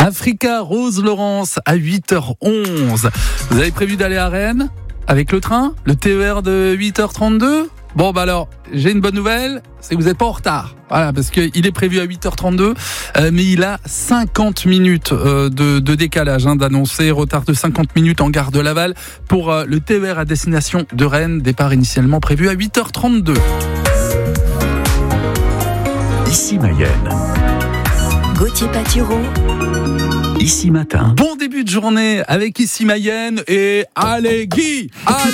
Africa, Rose Laurence à 8h11. Vous avez prévu d'aller à Rennes avec le train, le TER de 8h32 ? Bon, alors, j'ai une bonne nouvelle, c'est que vous n'êtes pas en retard. Voilà, parce qu'il est prévu à 8h32, mais il a 50 minutes de décalage, d'annoncer retard de 50 minutes en gare de Laval pour le TER à destination de Rennes, départ initialement prévu à 8h32. Ici Mayenne. Gauthier Patureau. Ici Matin. Bon début de journée avec Ici Mayenne et allez Guy,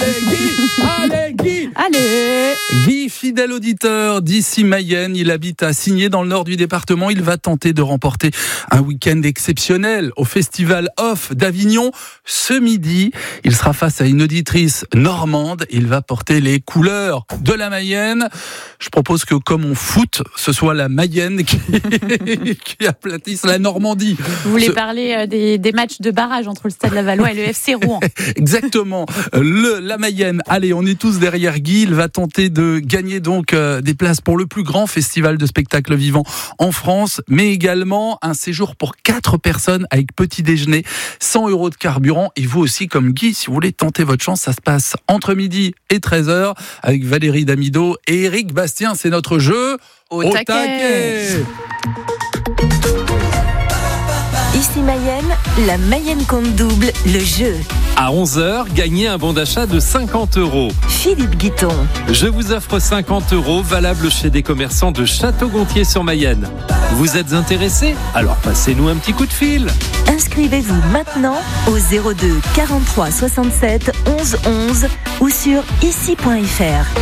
Allez Guy, fidèle auditeur d'Ici Mayenne, il habite à Signé dans le nord du département. Il va tenter de remporter un week-end exceptionnel au Festival Off d'Avignon. Ce midi, il sera face à une auditrice normande. Il va porter les couleurs de la Mayenne. Je propose que comme on foot, ce soit la Mayenne qui aplatisse la Normandie. Vous voulez parler des matchs de barrage entre le Stade Lavallois et le FC Rouen. Exactement. La Mayenne. Allez, on est tous derrière Guy. Il va tenter de gagner donc des places pour le plus grand festival de spectacles vivants en France, mais également un séjour pour 4 personnes avec petit déjeuner, 100 € de carburant. Et vous aussi, comme Guy, si vous voulez tenter votre chance, ça se passe entre midi et 13h avec Valérie Damido et Eric Bastien. C'est notre jeu au taquet. Ici Mayenne, la Mayenne compte double, le jeu. À 11h, gagnez un bon d'achat de 50 €. Philippe Guiton. Je vous offre 50 € valables chez des commerçants de Château-Gontier-sur-Mayenne. Vous êtes intéressé ? Alors passez-nous un petit coup de fil. Inscrivez-vous maintenant au 02 43 67 11 11 ou sur ici.fr.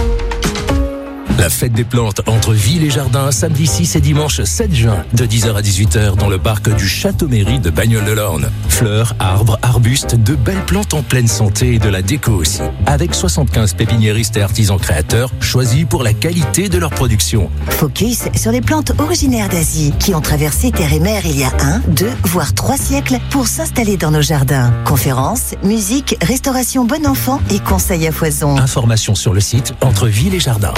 La fête des plantes entre ville et jardin, samedi 6 et dimanche 7 juin, de 10h à 18h dans le parc du Château-Mairie de Bagnoles-de-l'Orne. Fleurs, arbres, arbustes, de belles plantes en pleine santé et de la déco aussi. Avec 75 pépiniéristes et artisans créateurs choisis pour la qualité de leur production. Focus sur les plantes originaires d'Asie qui ont traversé terre et mer il y a 1, 2, voire 3 siècles pour s'installer dans nos jardins. Conférences, musique, restauration bon enfant et conseils à foison. Informations sur le site Entre Ville et Jardin.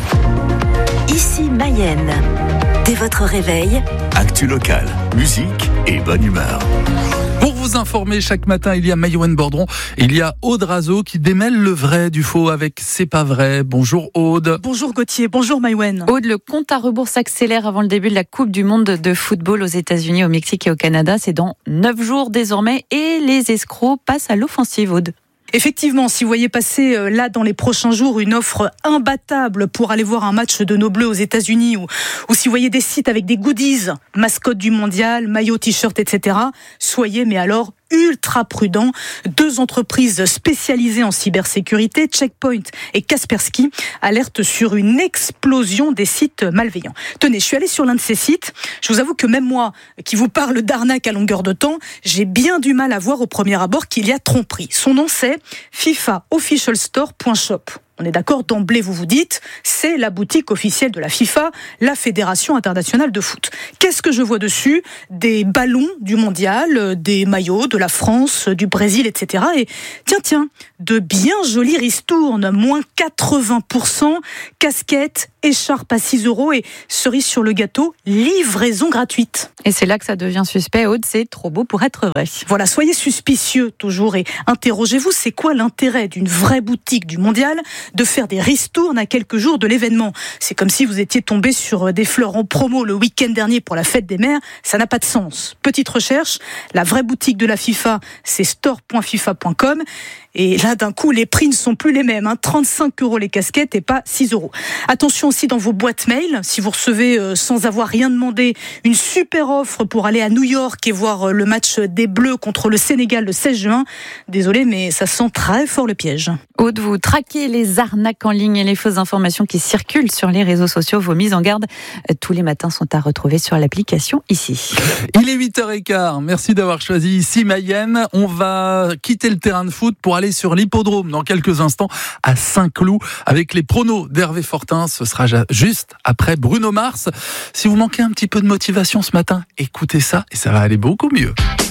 Ici Mayenne. Dès votre réveil, Actu locale, musique et bonne humeur. Pour vous informer, chaque matin, il y a Mayouen Bordron et il y a Aude Razo qui démêle le vrai du faux avec C'est pas vrai. Bonjour Aude. Bonjour Gauthier, bonjour Mayouen. Aude, le compte à rebours s'accélère avant le début de la Coupe du Monde de football aux États-Unis, au Mexique et au Canada. C'est dans 9 jours désormais et les escrocs passent à l'offensive, Aude. Effectivement, si vous voyez passer là dans les prochains jours une offre imbattable pour aller voir un match de nos Bleus aux États-Unis ou si vous voyez des sites avec des goodies, mascotte du mondial, maillot, t-shirt, etc., soyez mais alors ultra prudent. 2 entreprises spécialisées en cybersécurité, Checkpoint et Kaspersky, alertent sur une explosion des sites malveillants. Tenez, je suis allée sur l'un de ces sites. Je vous avoue que même moi, qui vous parle d'arnaque à longueur de temps, j'ai bien du mal à voir au premier abord qu'il y a tromperie. Son nom c'est fifaofficialstore.shop. On est d'accord, d'emblée vous vous dites, c'est la boutique officielle de la FIFA, la Fédération internationale de foot. Qu'est-ce que je vois dessus ? Des ballons du mondial, des maillots de la France, du Brésil, etc. Et tiens, de bien jolies ristournes, moins 80%, casquettes, écharpe à 6 € et cerise sur le gâteau, livraison gratuite. Et c'est là que ça devient suspect, Aude, c'est trop beau pour être vrai. Voilà, soyez suspicieux toujours et interrogez-vous, c'est quoi l'intérêt d'une vraie boutique du mondial de faire des ristournes à quelques jours de l'événement? C'est comme si vous étiez tombé sur des fleurs en promo le week-end dernier pour la fête des mères, ça n'a pas de sens. Petite recherche, la vraie boutique de la FIFA, c'est store.fifa.com. Et là, d'un coup, les prix ne sont plus les mêmes. 35 € les casquettes et pas 6 €. Attention aussi dans vos boîtes mail, si vous recevez sans avoir rien demandé une super offre pour aller à New York et voir le match des Bleus contre le Sénégal le 16 juin. Désolé, mais ça sent très fort le piège. Aude, vous traquez les arnaques en ligne et les fausses informations qui circulent sur les réseaux sociaux. Vos mises en garde tous les matins sont à retrouver sur l'application Ici. Il est 8h15. Merci d'avoir choisi Ici Mayenne. On va quitter le terrain de foot pour aller sur l'hippodrome dans quelques instants à Saint-Cloud avec les pronos d'Hervé Fortin. Ce sera juste après Bruno Mars. Si vous manquez un petit peu de motivation ce matin, écoutez ça et ça va aller beaucoup mieux.